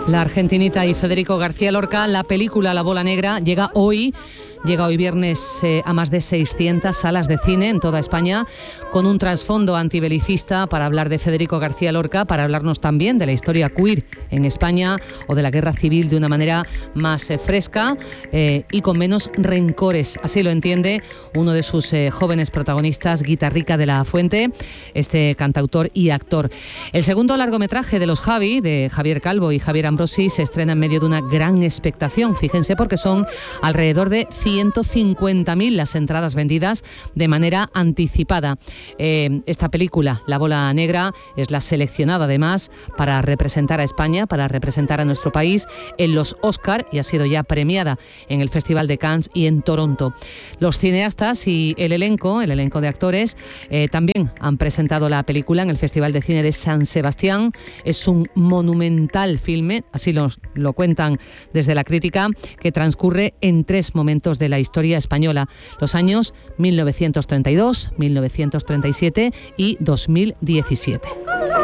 La argentinita y Federico García Lorca. La película La Bola Negra llega hoy viernes a más de 600 salas de cine en toda España, con un trasfondo antibelicista para hablar de Federico García Lorca, para hablarnos también de la historia queer en España o de la guerra civil de una manera más fresca y con menos rencores. Así lo entiende uno de sus jóvenes protagonistas, Guitarrica de la Fuente, este cantautor y actor. El segundo largometraje de los Javi, de Javier Calvo y Javier Ambrosi, se estrena en medio de una gran expectación. Fíjense, porque son alrededor de 150.000 las entradas vendidas de manera anticipada. Esta película, La Bola Negra, es la seleccionada además para representar a España, para representar a nuestro país en los Oscar, y ha sido ya premiada en el Festival de Cannes y en Toronto. Los cineastas y el elenco de actores también han presentado la película en el Festival de Cine de San Sebastián. Es un monumental filme, así lo cuentan desde la crítica, que transcurre en 3 momentos de la historia española: los años 1932, 1937 y 2017.